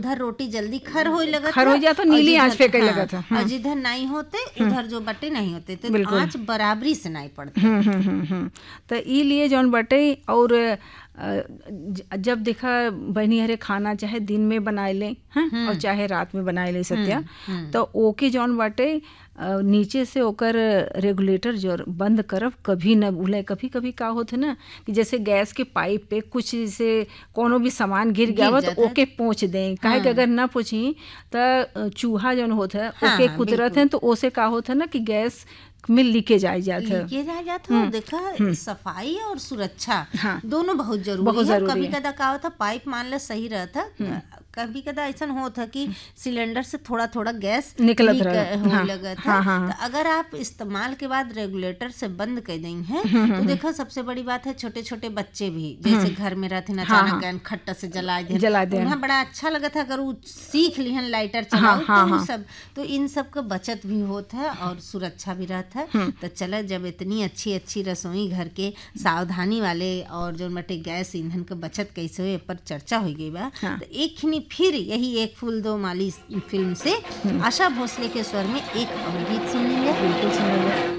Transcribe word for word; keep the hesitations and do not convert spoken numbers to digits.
उधर रोटी जल्दी खर होए लगत खर हो जाता, नीली आंच पे कई लगत है। और जिधर नहीं होते उधर जो बटे नहीं होते तो आंच बराबरी से नहीं पड़ते। हम्म हम्म हम्म हम्म तो ई लिए जौन बटे और जब देखा बहनी हरे खाना चाहे दिन में बनाए ले हैं और चाहे रात में बनाए ले सत्या, तो ओके जौन बाटे नीचे से ओकर रेगुलेटर जो बंद करब कभी न भूले। कभी कभी का होते ना कि जैसे गैस के पाइप पे कुछ से कोनो भी सामान गिर गया तो ओके पोंछ दें, काहे कि अगर ना पोंछी तो चूहा जौन होता है ओके कुतरत है, तो ओसे का होता है ना कि गैस में लीकेज आ जाता है। लीकेज आ जाता है। देखा सफाई और सुरक्षा हाँ, दोनों बहुत जरूरी बहुत है। जरूरी कभी कदा का होता पाइप मान ले सही रहता, कभी कदा ऐसा होता कि सिलेंडर से थोड़ा थोड़ा गैस निकलत हो हाँ, लगा था हाँ, हाँ, तो अगर आप इस्तेमाल के बाद रेगुलेटर से बंद कर दें हैं तो देखो सबसे बड़ी बात है छोटे छोटे बच्चे भी जैसे घर में रहते ना अचानक हाँ, गैन खट्टा से जला दे जला दे उन्हें बड़ा अच्छा लगा था अगर वो सीख लिहन लाइटर चलाओ हाँ, तो हाँ, हाँ, सब तो इन सब का बचत भी होता है और सुरक्षा भी रहता है। तो चलो जब इतनी अच्छी अच्छी रसोई घर के सावधानी वाले और जो मटे गैस ईंधन का बचत कैसे हुए पर चर्चा हो गई बा हाँ, तो एक खिनी फिर यही एक फूल दो माली फिल्म से आशा भोसले के स्वर में एक और गीत सुनेंगे। बिल्कुल सुनेंगे।